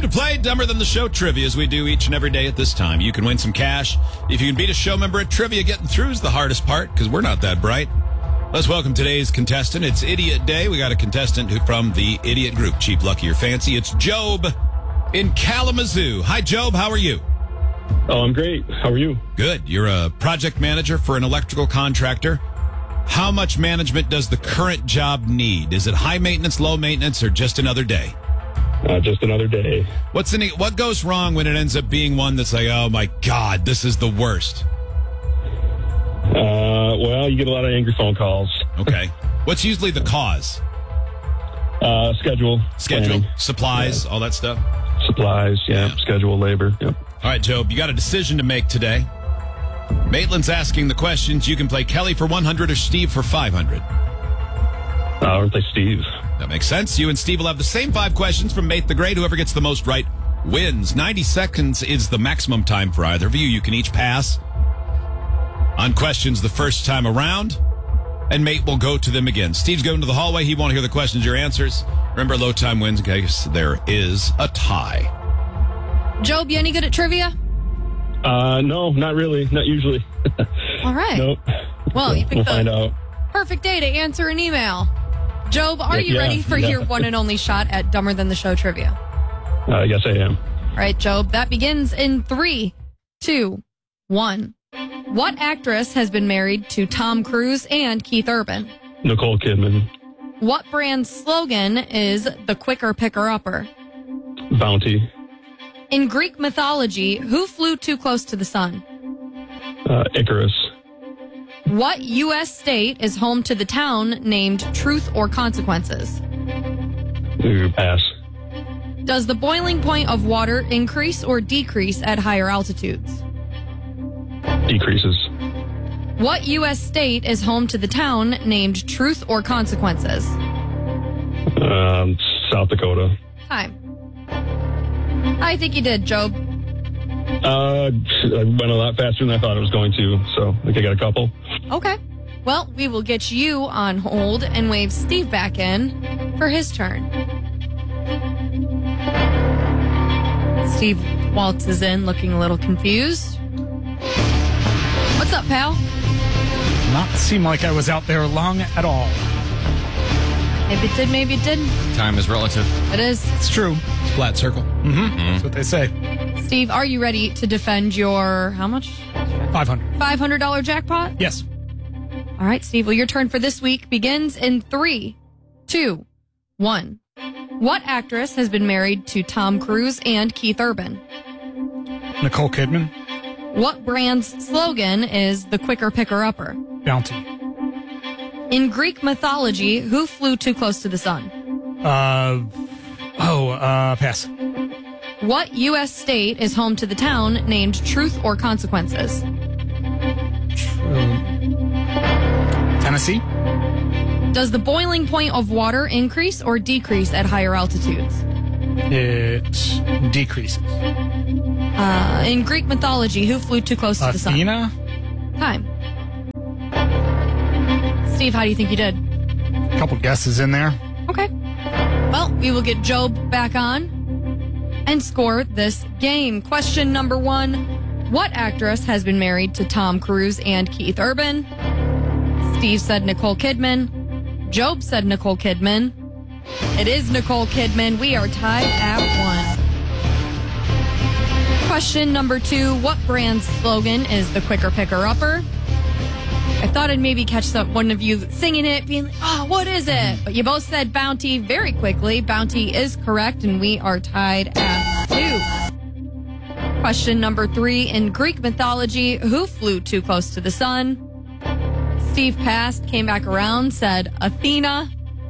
Time to play Dumber Than the Show trivia as we do each and every day at this time. You can win some cash. If you can beat a show member at trivia, getting through is the hardest part because we're not that bright. Let's welcome today's contestant. It's Idiot Day. We got a contestant from the Idiot Group, Cheap, Lucky, or Fancy. It's Job in Kalamazoo. Hi, Job. How are you? Oh, I'm great. How are you? Good. You're a project manager for an electrical contractor. How much management does the current job need? Is it high maintenance, low maintenance, or just another day? Just another day. What goes wrong when it ends up being one that's like, oh my God, this is the worst? Well, you get a lot of angry phone calls. Okay. What's usually the cause? Schedule, planning. Supplies, all that stuff? Supplies, yeah. Schedule, labor. Yep. All right, Job, you got a decision to make today. Maitland's asking the questions. You can play Kelly for 100 or Steve for 500. I'm going to play Steve. That makes sense. You and Steve will have the same 5 questions from Mate the Great. Whoever gets the most right wins. 90 seconds is the maximum time for either of you. You can each pass on questions the first time around, and Mate will go to them again. Steve's going to the hallway. He won't hear the questions, your answers. Remember, low time wins in case there is a tie. Job, you any good at trivia? No, not really. Not usually. All right. Nope. Well, you picked we'll find out. Perfect day to answer an email. Job, are you ready for your one and only shot at Dumber Than the Show trivia? Yes, I am. All right, Job, that begins in 3, 2, 1. What actress has been married to Tom Cruise and Keith Urban? Nicole Kidman. What brand's slogan is the quicker picker-upper? Bounty. In Greek mythology, who flew too close to the sun? Icarus. What U.S. state is home to the town named Truth or Consequences? Pass. Does the boiling point of water increase or decrease at higher altitudes? Decreases. What U.S. state is home to the town named Truth or Consequences? South Dakota. Time. I think you did, Job. I went a lot faster than I thought it was going to, so I think I got a couple. Okay. Well, we will get you on hold and wave Steve back in for his turn. Steve waltzes in looking a little confused. What's up, pal? Not seem like I was out there long at all. Maybe it did, maybe it didn't. Time is relative. It is. It's true. Flat circle. That's what they say. Steve, are you ready to defend your, how much? 500. $500 jackpot? Yes. All right, Steve. Well, your turn for this week begins in 3, 2, 1. What actress has been married to Tom Cruise and Keith Urban? Nicole Kidman. What brand's slogan is the quicker picker-upper? Bounty. In Greek mythology, who flew too close to the sun? Pass. What U.S. state is home to the town named Truth or Consequences? Tennessee. Does the boiling point of water increase or decrease at higher altitudes? It decreases. In Greek mythology, who flew too close to the sun? Athena. Time. Steve, how do you think you did? A couple guesses in there. Okay. Well, we will get Job back on and score this game. Question number 1. What actress has been married to Tom Cruise and Keith Urban? Steve said Nicole Kidman. Job said Nicole Kidman. It is Nicole Kidman. We are tied at 1. Question number 2. What brand's slogan is the quicker picker-upper? I thought I'd maybe catch one of you singing it, being like, oh, what is it? But you both said Bounty very quickly. Bounty is correct, and we are tied at 2. Question number 3. In Greek mythology, who flew too close to the sun? Steve passed, came back around, said Athena.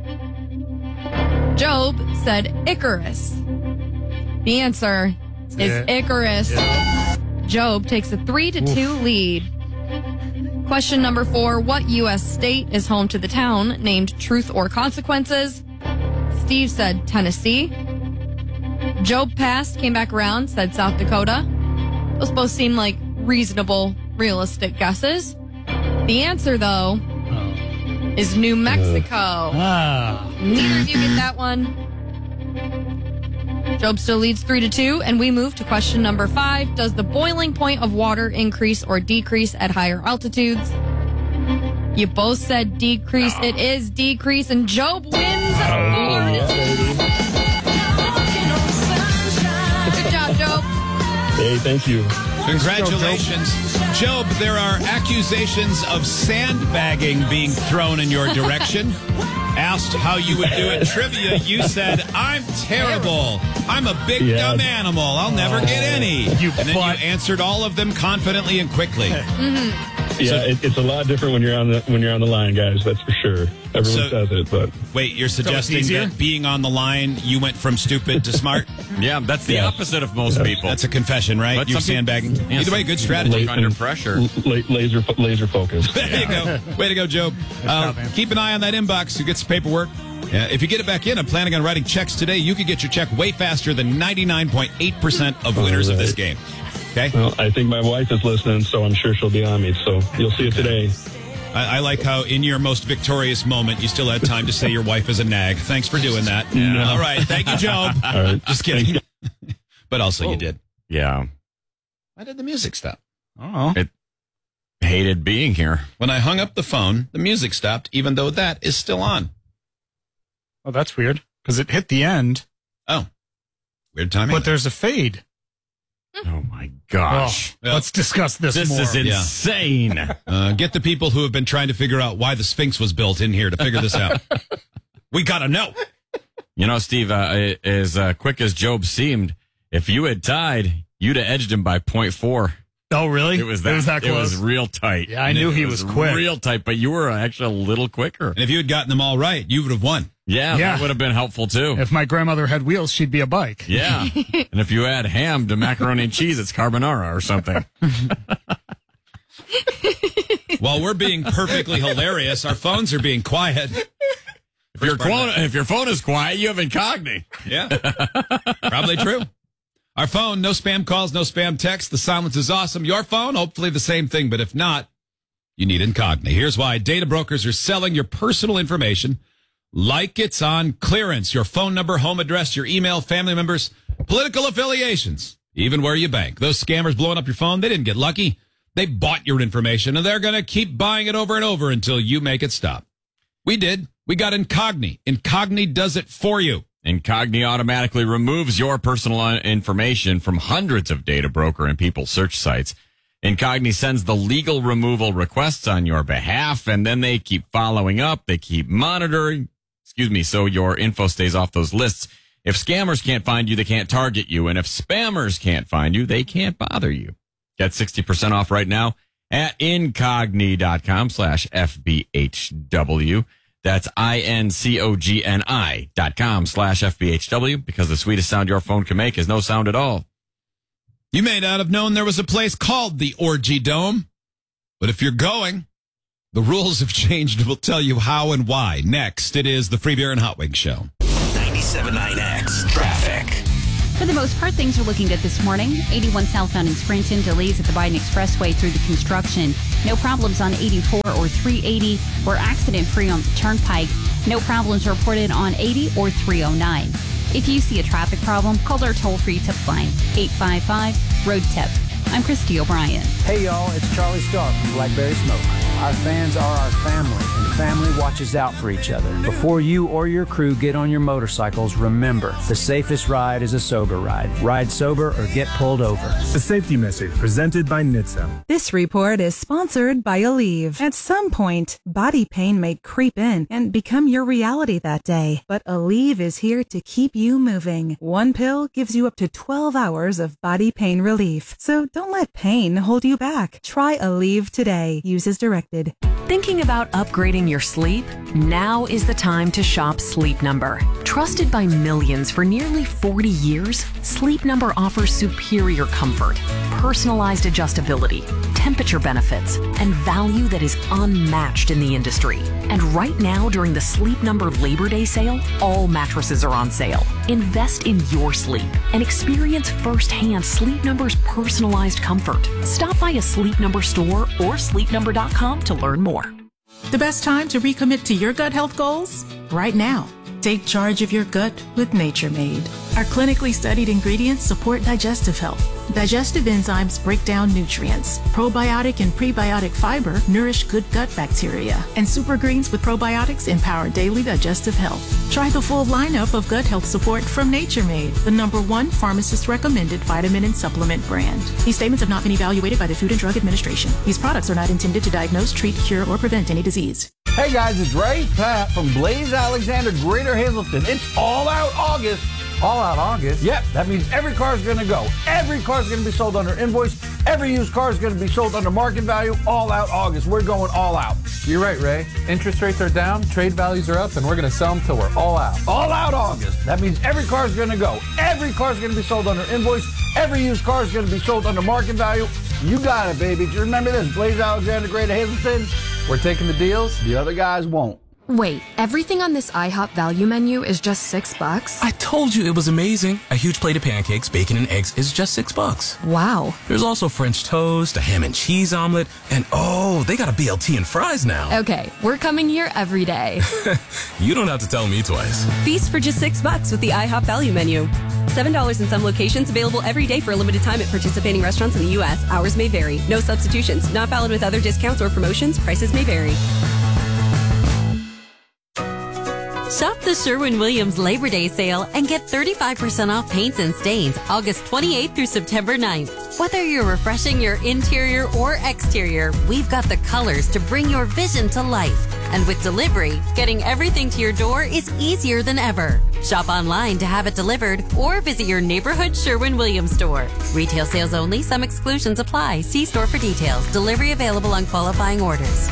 Job said Icarus. The answer is Icarus. Yeah. Job takes a 3-2 lead. Question number 4. What U.S. state is home to the town named Truth or Consequences? Steve said Tennessee. Job passed, came back around, said South Dakota. Those both seem like reasonable, realistic guesses. The answer, though, is New Mexico. Neither of you get that one. Job still leads 3-2, and we move to question number 5. Does the boiling point of water increase or decrease at higher altitudes? You both said decrease. It is decrease, and Job wins. Good job, Job. Hey, thank you. Congratulations. Job, there are accusations of sandbagging being thrown in your direction. Asked how you would do it trivia, you said, I'm terrible. I'm a big dumb animal. I'll never get any. And then you answered all of them confidently and quickly. Yeah, it's a lot different when you're on the line, guys. That's for sure. Everyone says it, but wait, you're suggesting that being on the line, you went from stupid to smart? Yeah, that's the opposite of most people. That's a confession, right? But You're sandbagging. Either way, good strategy. Under pressure. Laser focus. There you go. Way to go, Job. Keep an eye on that inbox to get some paperwork. If you get it back in, I'm planning on writing checks today. You could get your check way faster than 99.8% of winners of this game. Okay. Well, I think my wife is listening, so I'm sure she'll be on me. So you'll see it today. I like how in your most victorious moment, you still had time to say your wife is a nag. Thanks for doing that. Yeah. All right. Thank you, Job. All right. Just kidding. But also you did. Yeah. Why did the music stop? Oh. It hated being here. When I hung up the phone, the music stopped, even though that is still on. Oh, that's weird. Because it hit the end. Oh. Weird timing. But there's a fade. Oh, my gosh. Oh, let's discuss this more. This is insane. Get the people who have been trying to figure out why the Sphinx was built in here to figure this out. We got to know. You know, Steve, as quick as Job seemed, if you had tied, you'd have edged him by 0.4. Oh, really? It was that close. It was real tight. Yeah, I knew he was quick. Real tight, but you were actually a little quicker. And if you had gotten them all right, you would have won. Yeah, that would have been helpful, too. If my grandmother had wheels, she'd be a bike. Yeah. And if you add ham to macaroni and cheese, it's carbonara or something. While we're being perfectly hilarious, our phones are being quiet. If your phone is quiet, you have incognito. Yeah. Probably true. Our phone, no spam calls, no spam texts. The silence is awesome. Your phone, hopefully the same thing. But if not, you need incognito. Here's why. Data brokers are selling your personal information like it's on clearance. Your phone number, home address, your email, family members, political affiliations, even where you bank. Those scammers blowing up your phone, they didn't get lucky. They bought your information, and they're going to keep buying it over and over until you make it stop. We did. We got Incogni. Incogni does it for you. Incogni automatically removes your personal information from hundreds of data broker and people search sites. Incogni sends the legal removal requests on your behalf, and then they keep following up. They keep monitoring, so your info stays off those lists. If scammers can't find you, they can't target you. And if spammers can't find you, they can't bother you. Get 60% off right now at incogni.com/FBHW. That's INCOGNI.com/FBHW, because the sweetest sound your phone can make is no sound at all. You may not have known there was a place called the Orgy Dome, but if you're going, the rules have changed. We'll tell you how and why. Next, it is the Free Beer and Hot Wings Show. 97.9X Traffic. For the most part, things are looking good this morning. 81 southbound in Scranton, delays at the Biden Expressway through the construction. No problems on 84 or 380. We're accident-free on the Turnpike. No problems reported on 80 or 309. If you see a traffic problem, call our toll-free tip line, 855-ROAD-TIP. I'm Christy O'Brien. Hey, y'all, it's Charlie Stark from Blackberry Smoke. Our fans are our family, and family watches out for each other. Before you or your crew get on your motorcycles, remember, the safest ride is a sober ride. Ride sober or get pulled over. A safety message presented by NHTSA. This report is sponsored by Aleve. At some point, body pain may creep in and become your reality that day. But Aleve is here to keep you moving. One pill gives you up to 12 hours of body pain relief. So don't let pain hold you back. Try Aleve today. Use as directed. Thinking about upgrading your sleep? Now is the time to shop Sleep Number. Trusted by millions for nearly 40 years, Sleep Number offers superior comfort, personalized adjustability, temperature benefits, and value that is unmatched in the industry. And right now, during the Sleep Number Labor Day sale, all mattresses are on sale. Invest in your sleep and experience firsthand Sleep Number's personalized comfort. Stop by a Sleep Number store or sleepnumber.com to learn more. The best time to recommit to your gut health goals? Right now. Take charge of your gut with Nature Made. Our clinically studied ingredients support digestive health. Digestive enzymes break down nutrients. Probiotic and prebiotic fiber nourish good gut bacteria. And super greens with probiotics empower daily digestive health. Try the full lineup of gut health support from Nature Made, the #1 pharmacist-recommended vitamin and supplement brand. These statements have not been evaluated by the Food and Drug Administration. These products are not intended to diagnose, treat, cure, or prevent any disease. Hey guys, it's Ray Pat from Blaze Alexander, Greater Hazleton. It's All Out August. All Out August? Yep, that means every car is going to go. Every car is going to be sold under invoice. Every used car is going to be sold under market value. All Out August. We're going all out. You're right, Ray. Interest rates are down, trade values are up, and we're going to sell them till we're all out. All Out August. That means every car is going to go. Every car is going to be sold under invoice. Every used car is going to be sold under market value. You got it, baby. Do you remember this? Blaze Alexander, Greater Hazleton. We're taking the deals. The other guys won't. Wait, everything on this IHOP value menu is just $6? I told you it was amazing. A huge plate of pancakes, bacon, and eggs is just $6. Wow. There's also French toast, a ham and cheese omelet, and oh, they got a BLT and fries now. Okay, we're coming here every day. You don't have to tell me twice. Feast for just $6 with the IHOP value menu. $7 in some locations, available every day for a limited time at participating restaurants in the U.S. Hours may vary. No substitutions. Not valid with other discounts or promotions. Prices may vary. Shop the Sherwin-Williams Labor Day sale and get 35% off paints and stains August 28th through September 9th. Whether you're refreshing your interior or exterior, we've got the colors to bring your vision to life. And with delivery, getting everything to your door is easier than ever. Shop online to have it delivered or visit your neighborhood Sherwin-Williams store. Retail sales only. Some exclusions apply. See store for details. Delivery available on qualifying orders.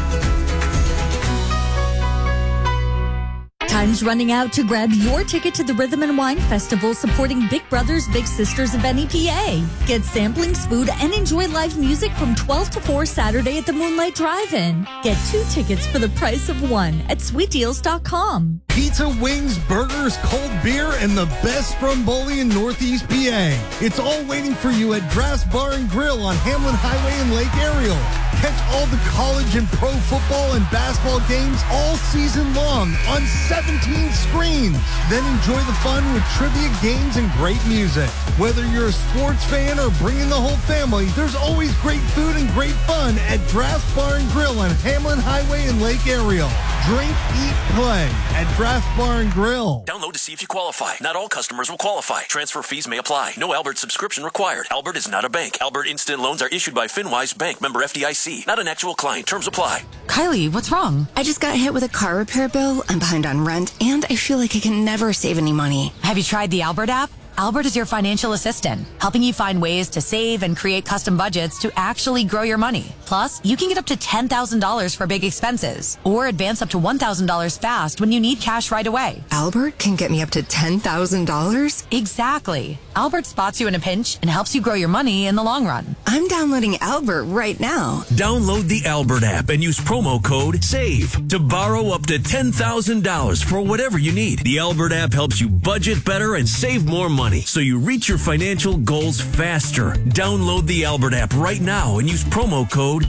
Time's running out to grab your ticket to the Rhythm and Wine Festival supporting Big Brothers Big Sisters of NEPA. Get samplings, food, and enjoy live music from 12 to 4 Saturday at the Moonlight Drive-In. Get 2 tickets for the price of 1 at sweetdeals.com. Pizza, wings, burgers, cold beer, and the best stromboli in Northeast PA. It's all waiting for you at Draft's Bar and Grill on Hamlin Highway in Lake Ariel. Catch all the college and pro football and basketball games all season long on 17 screens. Then enjoy the fun with trivia, games, and great music. Whether you're a sports fan or bringing the whole family, there's always great food and great fun at Draft's Bar and Grill on Hamlin Highway in Lake Ariel. Drink, eat, play at Draft's Bar and Grill. Download to see if you qualify. Not all customers will qualify. Transfer fees may apply. No Albert subscription required. Albert is not a bank. Albert Instant Loans are issued by FinWise Bank, member FDIC. Not an actual client. Terms apply. Kylie, what's wrong? I just got hit with a car repair bill. I'm behind on rent, and I feel like I can never save any money. Have you tried the Albert app? Albert is your financial assistant, helping you find ways to save and create custom budgets to actually grow your money. Plus, you can get up to $10,000 for big expenses or advance up to $1,000 fast when you need cash right away. Albert can get me up to $10,000? Exactly. Albert spots you in a pinch and helps you grow your money in the long run. I'm downloading Albert right now. Download the Albert app and use promo code SAVE to borrow up to $10,000 for whatever you need. The Albert app helps you budget better and save more money, so you reach your financial goals faster. Download the Albert app right now and use promo code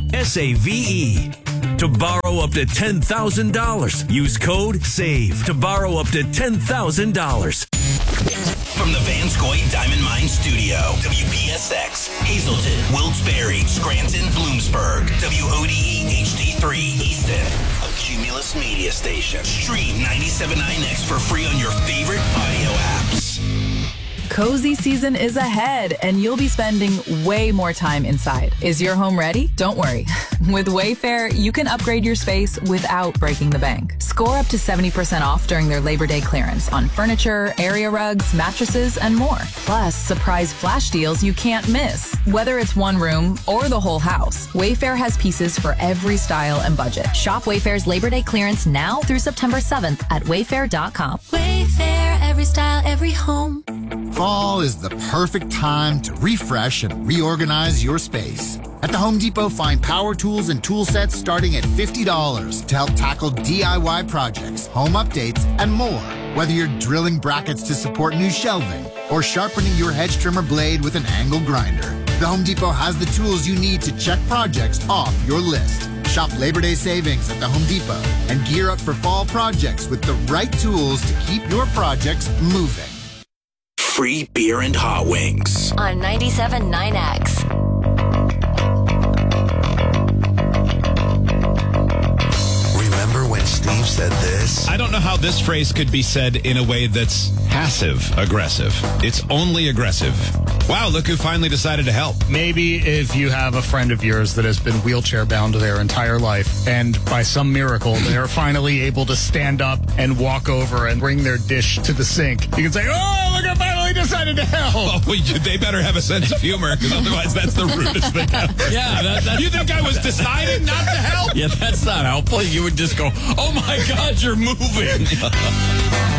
SAVE to borrow up to $10,000. Use code SAVE to borrow up to $10,000. From the Vanscoy Diamond Mine Studio, WPSX, Hazleton, Wilkes-Barre, Scranton, Bloomsburg, WODE HD3 Easton, a Cumulus media station. Stream 97.9X for free on your favorite audio apps. Cozy season is ahead, and you'll be spending way more time inside. Is your home ready? Don't worry. With Wayfair, you can upgrade your space without breaking the bank. Score up to 70% off during their Labor Day clearance on furniture, area rugs, mattresses, and more. Plus, surprise flash deals you can't miss. Whether it's one room or the whole house, Wayfair has pieces for every style and budget. Shop Wayfair's Labor Day clearance now through September 7th at wayfair.com. Wayfair, every style, every home. Fall is the perfect time to refresh and reorganize your space. At the Home Depot, find power tools and tool sets starting at $50 to help tackle DIY projects, home updates, and more. Whether you're drilling brackets to support new shelving or sharpening your hedge trimmer blade with an angle grinder, the Home Depot has the tools you need to check projects off your list. Shop Labor Day savings at the Home Depot and gear up for fall projects with the right tools to keep your projects moving. Free beer and hot wings. On 97.9X. Remember when Steve said this? I don't know how this phrase could be said in a way that's passive-aggressive. It's only aggressive. Wow, look who finally decided to help. Maybe if you have a friend of yours that has been wheelchair-bound their entire life, and by some miracle, they are finally able to stand up and walk over and bring their dish to the sink, you can say, oh, look, I finally decided to help. Oh, well, they better have a sense of humor, because otherwise that's the rudest thing ever. Yeah, you think I was deciding not to help? Yeah, that's not helpful. You would just go, oh, my God, you're moving.